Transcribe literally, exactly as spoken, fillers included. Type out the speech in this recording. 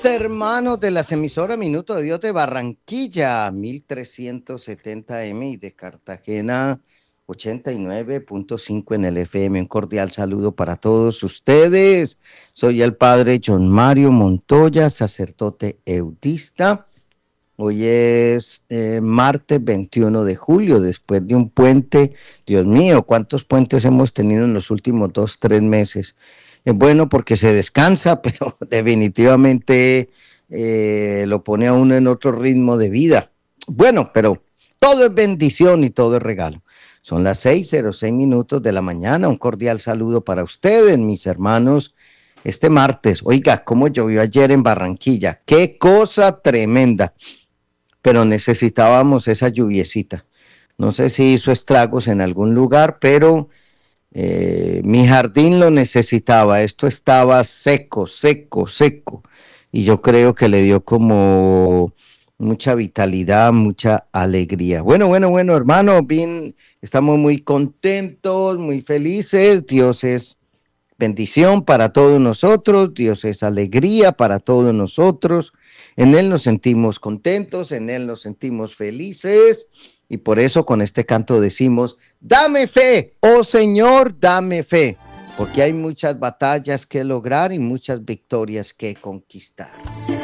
hermanos de las emisoras Minuto de Dios de Barranquilla, mil trescientos setenta eme y de Cartagena, ochenta y nueve punto cinco en el efe eme. Un cordial saludo para todos ustedes. Soy el padre John Mario Montoya, sacerdote eudista. Hoy es eh, martes veintiuno de julio, después de un puente. Dios mío, ¿cuántos puentes hemos tenido en los últimos dos, tres meses? Es bueno porque se descansa, pero definitivamente eh, lo pone a uno en otro ritmo de vida. Bueno, pero todo es bendición y todo es regalo. Son las seis cero seis minutos de la mañana. Un cordial saludo para ustedes, mis hermanos. Este martes, oiga, cómo llovió ayer en Barranquilla. Qué cosa tremenda, pero necesitábamos esa lluviecita. No sé si hizo estragos en algún lugar, pero eh, mi jardín lo necesitaba. Esto estaba seco, seco, seco. Y yo creo que le dio como mucha vitalidad, mucha alegría. Bueno, bueno, bueno, hermano, bien, estamos muy contentos, muy felices. Dios es bendición para todos nosotros, Dios es alegría para todos nosotros. En Él nos sentimos contentos, en Él nos sentimos felices y por eso con este canto decimos, dame fe, oh Señor, dame fe, porque hay muchas batallas que lograr y muchas victorias que conquistar.